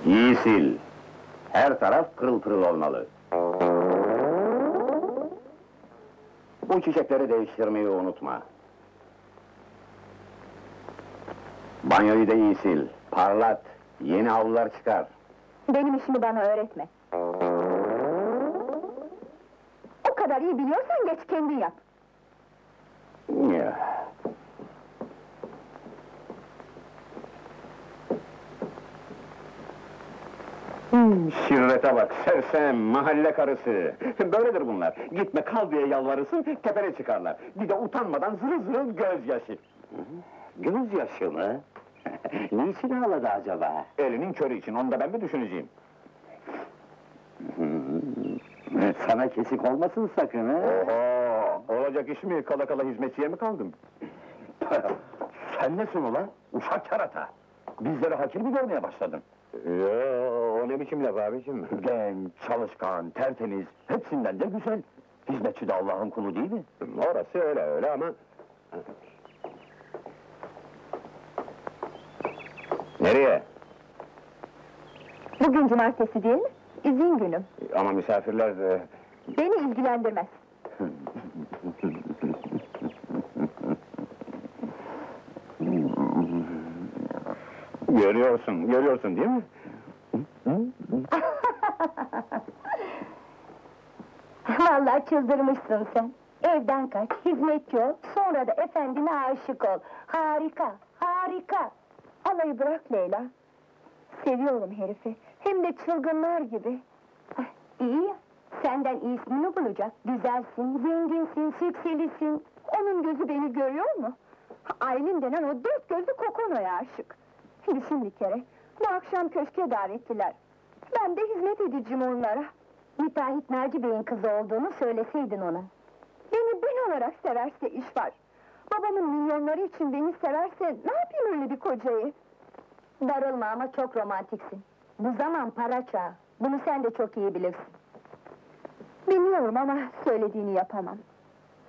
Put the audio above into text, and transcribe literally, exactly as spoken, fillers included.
İyi sil. Her taraf pırıl pırıl olmalı. Bu çiçekleri değiştirmeyi unutma. Banyoyu da iyi sil. Parlat. Yeni havlular çıkar. Benim işimi bana öğretme. O kadar iyi biliyorsan geç kendin yap. Ya. Hmm, şirrete bak, sersem, mahalle karısı! Böyledir bunlar, gitme kal diye yalvarırsın, tepene çıkarlar! Bir de utanmadan zırıl zırıl gözyaşı! Gözyaşı mı? Niçin ağladı acaba? Elinin körü için, onu da ben mi düşüneceğim? Sana kesik olmasın sakın ha? Oho! Olacak iş mi, kala kala hizmetçiye mi kaldım? Sen nesin ulan? Uşak kerata! Bizleri hakir mi görmeye başladın? Yoo, o ne biçim laf abicim? Genç, çalışkan, tertemiz, hepsinden de güzel. Hizmetçi de Allah'ın kulu değil mi? Orası öyle öyle ama... Nereye? Bugün cumartesi değil mi? İzin günüm. Ama misafirler... e, Beni ilgilendirmez. Görüyorsun, görüyorsun değil mi? Vallahi çıldırmışsın sen. Evden kaç, hizmetçi ol, sonra da efendine aşık ol. Harika, harika! Alayı bırak Leyla. Seviyorum herifi, hem de çılgınlar gibi. Ah, İyi ya, senden iyisini mi bulacak? Güzelsin, zenginsin, sükselisin. Onun gözü beni görüyor mu? Aylin denen o dört gözlü Kokono'ya aşık. Düşün bir kere, bu akşam köşke davetliler. Ben de hizmet edeceğim onlara. Müteahhit Naci Bey'in kızı olduğunu söyleseydin ona. Beni ben olarak severse iş var. Babamın milyonları için beni severse ne yapayım öyle bir kocayı? Darılma ama çok romantiksin. Bu zaman para çağı. Bunu sen de çok iyi bilirsin. Biliyorum ama söylediğini yapamam.